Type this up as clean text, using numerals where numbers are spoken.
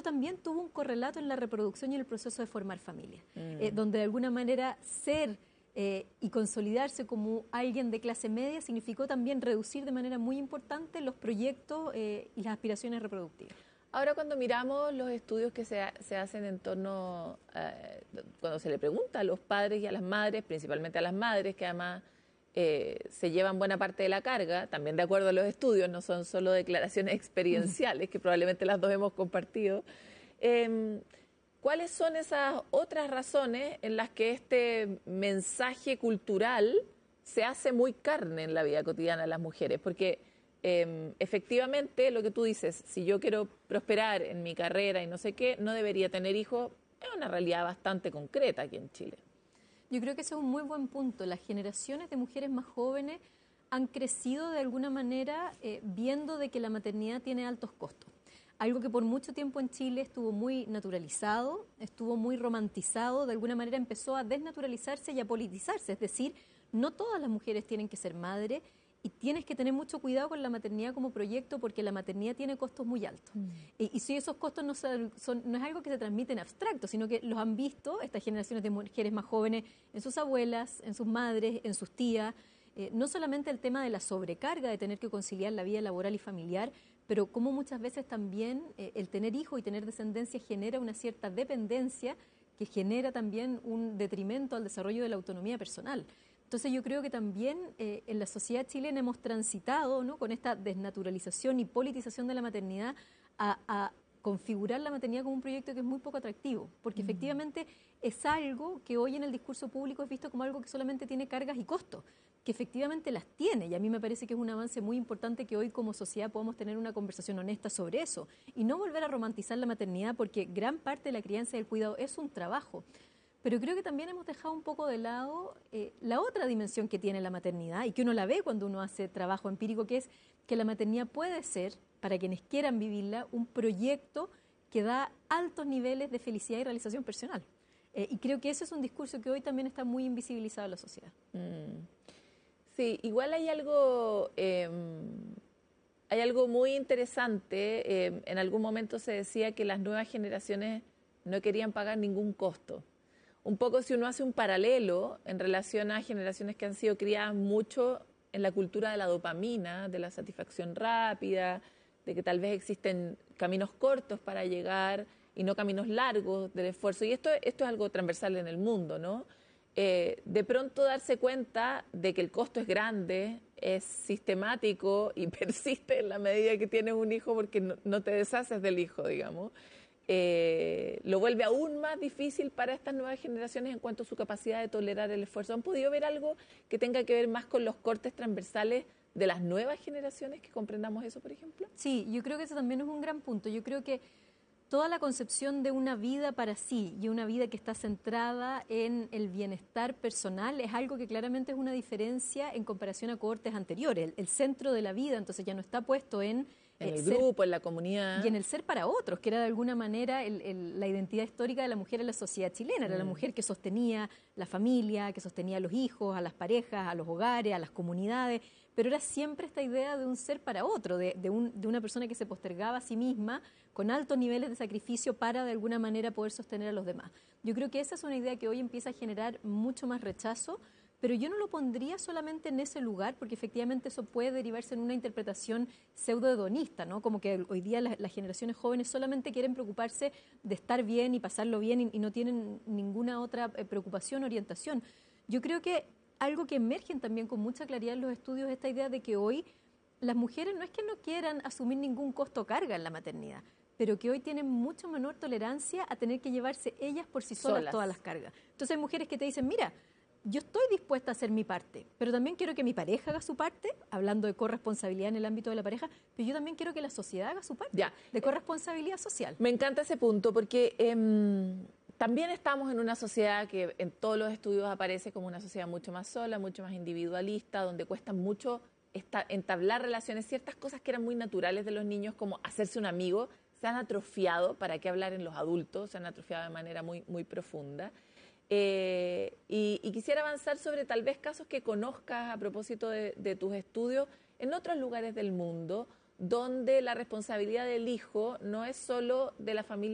también tuvo un correlato en la reproducción y en el proceso de formar familia, donde de alguna manera ser y consolidarse como alguien de clase media significó también reducir de manera muy importante los proyectos y las aspiraciones reproductivas. Ahora, cuando miramos los estudios que se hacen en torno, cuando se le pregunta a los padres y a las madres, principalmente a las madres, que además se llevan buena parte de la carga, también de acuerdo a los estudios, no son solo declaraciones experienciales, que probablemente las dos hemos compartido. ¿Cuáles son esas otras razones en las que este mensaje cultural se hace muy carne en la vida cotidiana de las mujeres? Porque efectivamente, lo que tú dices, si yo quiero prosperar en mi carrera y no sé qué, no debería tener hijos, es una realidad bastante concreta aquí en Chile. Yo creo que ese es un muy buen punto. Las generaciones de mujeres más jóvenes han crecido de alguna manera viendo de que la maternidad tiene altos costos. Algo que por mucho tiempo en Chile estuvo muy naturalizado, estuvo muy romantizado, de alguna manera empezó a desnaturalizarse y a politizarse. Es decir, no todas las mujeres tienen que ser madres y tienes que tener mucho cuidado con la maternidad como proyecto porque la maternidad tiene costos muy altos. Y si esos costos no es algo que se transmite en abstracto, sino que los han visto estas generaciones de mujeres más jóvenes en sus abuelas, en sus madres, en sus tías. No solamente el tema de la sobrecarga de tener que conciliar la vida laboral y familiar, pero como muchas veces también el tener hijos y tener descendencia genera una cierta dependencia que genera también un detrimento al desarrollo de la autonomía personal. Entonces yo creo que también en la sociedad chilena hemos transitado, ¿no?, con esta desnaturalización y politización de la maternidad a configurar la maternidad como un proyecto que es muy poco atractivo, porque efectivamente es algo que hoy en el discurso público es visto como algo que solamente tiene cargas y costos, que efectivamente las tiene, y a mí me parece que es un avance muy importante que hoy como sociedad podamos tener una conversación honesta sobre eso, y no volver a romantizar la maternidad, porque gran parte de la crianza y el cuidado es un trabajo. Pero creo que también hemos dejado un poco de lado la otra dimensión que tiene la maternidad y que uno la ve cuando uno hace trabajo empírico, que es que la maternidad puede ser, para quienes quieran vivirla, un proyecto que da altos niveles de felicidad y realización personal. Y creo que ese es un discurso que hoy también está muy invisibilizado en la sociedad. Sí, igual hay algo muy interesante. En algún momento se decía que las nuevas generaciones no querían pagar ningún costo. Un poco si uno hace un paralelo en relación a generaciones que han sido criadas mucho en la cultura de la dopamina, de la satisfacción rápida, de que tal vez existen caminos cortos para llegar y no caminos largos del esfuerzo. Y esto es algo transversal en el mundo, ¿no? De pronto darse cuenta de que el costo es grande, es sistemático y persiste en la medida que tienes un hijo porque no te deshaces del hijo, digamos. Lo vuelve aún más difícil para estas nuevas generaciones en cuanto a su capacidad de tolerar el esfuerzo. ¿Han podido ver algo que tenga que ver más con los cortes transversales de las nuevas generaciones, que comprendamos eso, por ejemplo? Sí, yo creo que eso también es un gran punto. Yo creo que toda la concepción de una vida para sí y una vida que está centrada en el bienestar personal es algo que claramente es una diferencia en comparación a cohortes anteriores. El centro de la vida entonces ya no está puesto en el grupo, en la comunidad. Y en el ser para otros, que era de alguna manera la identidad histórica de la mujer en la sociedad chilena. Era la mujer que sostenía la familia, que sostenía a los hijos, a las parejas, a los hogares, a las comunidades, pero era siempre esta idea de un ser para otro, de una persona que se postergaba a sí misma con altos niveles de sacrificio para de alguna manera poder sostener a los demás. Yo creo que esa es una idea que hoy empieza a generar mucho más rechazo, pero yo no lo pondría solamente en ese lugar, porque efectivamente eso puede derivarse en una interpretación pseudo-hedonista, ¿no? Como que hoy día las generaciones jóvenes solamente quieren preocuparse de estar bien y pasarlo bien y no tienen ninguna otra preocupación o orientación. Yo creo que algo que emerge también con mucha claridad en los estudios es esta idea de que hoy las mujeres no es que no quieran asumir ningún costo o carga en la maternidad, pero que hoy tienen mucho menor tolerancia a tener que llevarse ellas por sí solas todas las cargas. Entonces hay mujeres que te dicen, mira, yo estoy dispuesta a hacer mi parte, pero también quiero que mi pareja haga su parte, hablando de corresponsabilidad en el ámbito de la pareja, pero yo también quiero que la sociedad haga su parte, de corresponsabilidad social. Me encanta ese punto porque también estamos en una sociedad que en todos los estudios aparece como una sociedad mucho más sola, mucho más individualista, donde cuesta mucho entablar relaciones. Ciertas cosas que eran muy naturales de los niños, como hacerse un amigo, se han atrofiado, ¿para qué hablar en los adultos? Se han atrofiado de manera muy, muy profunda. Y quisiera avanzar sobre tal vez casos que conozcas a propósito de tus estudios en otros lugares del mundo, donde la responsabilidad del hijo no es solo de la familia